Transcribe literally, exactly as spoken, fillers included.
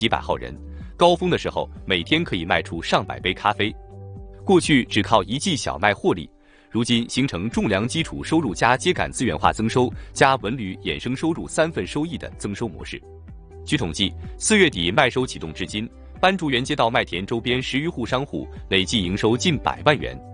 几百号人，高峰的时候每天可以卖出上百杯咖啡。过去只靠一季小麦获利，如今形成种粮基础收入加秸秆资源化增收加文旅衍生收入三份收益的增收模式。据统计，四月底麦收启动至今，斑竹园街道麦田周边十余户商户累计营收近百万元。